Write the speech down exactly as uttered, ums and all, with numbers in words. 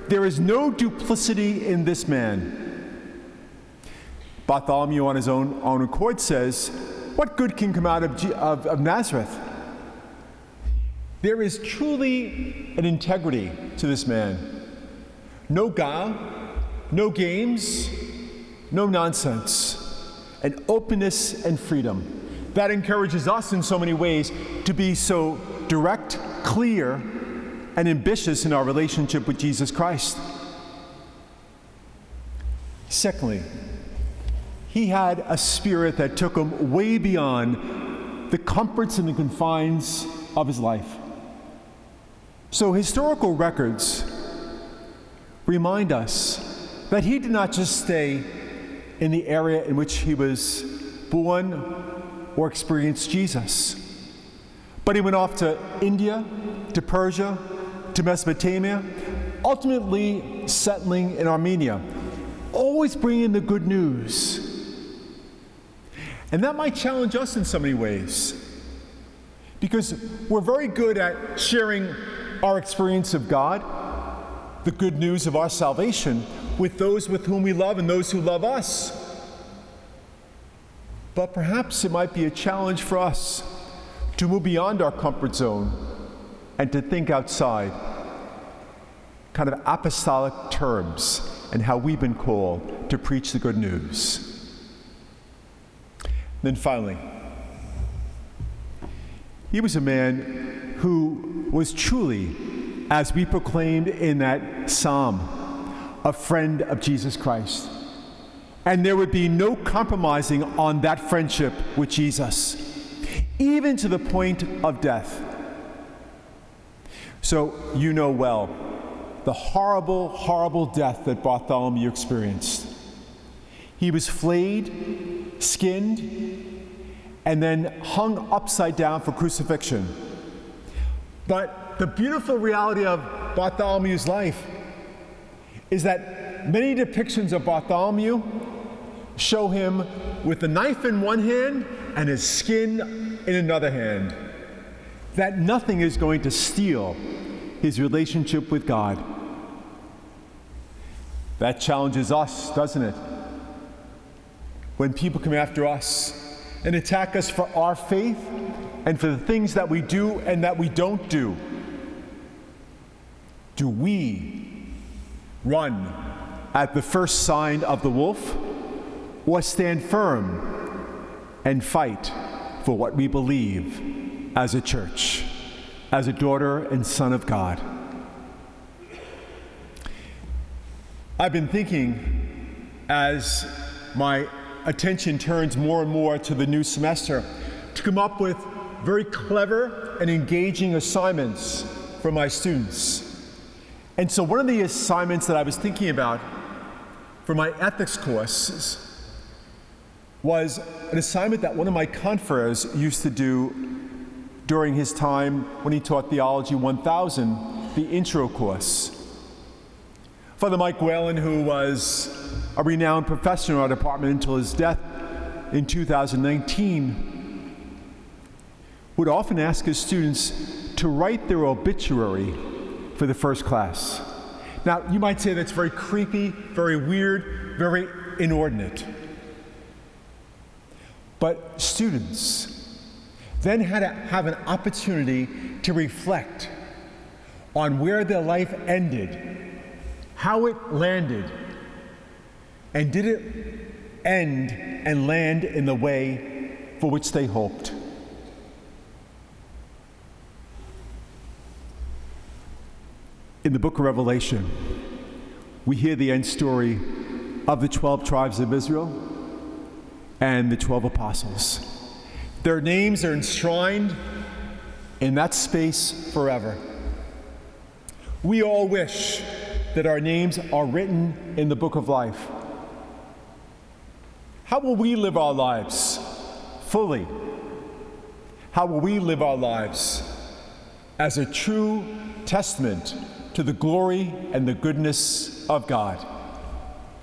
there is no duplicity in this man. Bartholomew, on his own, own accord, says, what good can come out of, G- of, of Nazareth? There is truly an integrity to this man. No guile, no games, no nonsense, an openness and freedom. That encourages us in so many ways to be so direct, clear, and ambitious in our relationship with Jesus Christ. Secondly, he had a spirit that took him way beyond the comforts and the confines of his life. So historical records remind us that he did not just stay in the area in which he was born or experienced Jesus, but he went off to India, to Persia, to Mesopotamia, ultimately settling in Armenia, always bringing the good news. And that might challenge us in so many ways, because we're very good at sharing our experience of God, the good news of our salvation, with those with whom we love and those who love us. But perhaps it might be a challenge for us to move beyond our comfort zone and to think outside, kind of apostolic terms, and how we've been called to preach the good news. Then finally, he was a man who was truly, as we proclaimed in that psalm, a friend of Jesus Christ. And there would be no compromising on that friendship with Jesus, even to the point of death. So you know well the horrible, horrible death that Bartholomew experienced. He was flayed, skinned, and then hung upside down for crucifixion. But the beautiful reality of Bartholomew's life is that many depictions of Bartholomew show him with the knife in one hand and his skin in another hand. That nothing is going to steal his relationship with God. That challenges us, doesn't it? When people come after us and attack us for our faith and for the things that we do and that we don't do, do we run at the first sign of the wolf, or stand firm and fight for what we believe as a church, as a daughter and son of God? I've been thinking, as my attention turns more and more to the new semester, to come up with very clever and engaging assignments for my students. And so one of the assignments that I was thinking about for my ethics courses was an assignment that one of my confreres used to do during his time when he taught Theology one thousand, the intro course. Father Mike Whalen, who was a renowned professor in our department until his death in two thousand nineteen, would often ask his students to write their obituary for the first class. Now, you might say that's very creepy, very weird, very inordinate. But students then had to have an opportunity to reflect on where their life ended, how it landed, and did it end and land in the way for which they hoped. In the book of Revelation, we hear the end story of the twelve tribes of Israel and the twelve apostles. Their names are enshrined in that space forever. We all wish that our names are written in the book of life. How will we live our lives fully? How will we live our lives as a true testament to the glory and the goodness of God?